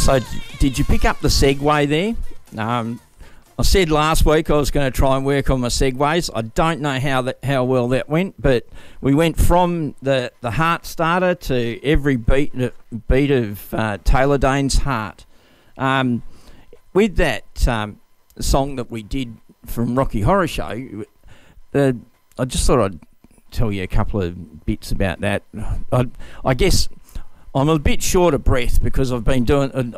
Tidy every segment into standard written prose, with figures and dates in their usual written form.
So, did you pick up the segue there? I said last week I was going to try and work on my segues. I don't know how well that went, but we went from the heart starter to every beat of Taylor Dane's Heart. With that song that we did from Rocky Horror Show, I just thought I'd tell you a couple of bits about that. I guess I'm a bit short of breath because I've been doing.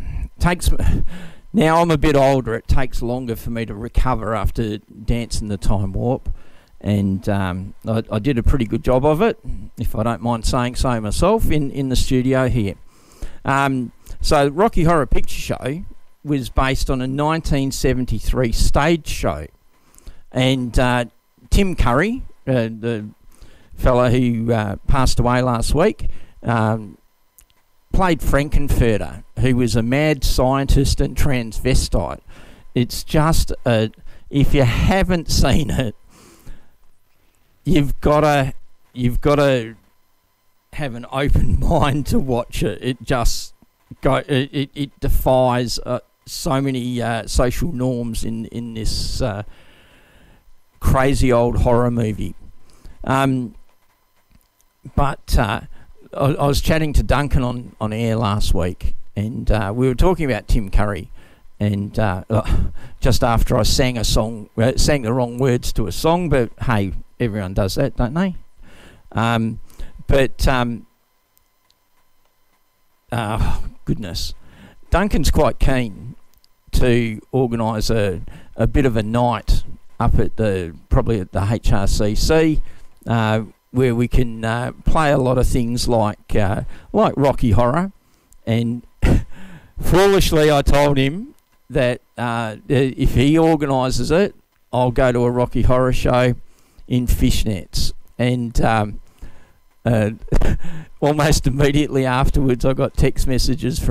Now I'm a bit older. It takes longer for me to recover after dancing the time warp, and I did a pretty good job of it, if I don't mind saying so myself, in the studio here. So Rocky Horror Picture Show was based on a 1973 stage show, and Tim Curry, the fella who passed away last week, played Frankenfurter, who was a mad scientist and transvestite. It's just if you haven't seen it, you've got to have an open mind to watch it. It just it defies so many social norms in this crazy old horror movie. But I was chatting to Duncan on air last week, and we were talking about Tim Curry, and just after I sang sang the wrong words to a song, but hey, everyone does that, don't they? Goodness, Duncan's quite keen to organise a bit of a night up at probably at the HRCC, where we can play a lot of things like Rocky Horror. And foolishly I told him that if he organises it, I'll go to a Rocky Horror Show in fishnets. And almost immediately afterwards I got text messages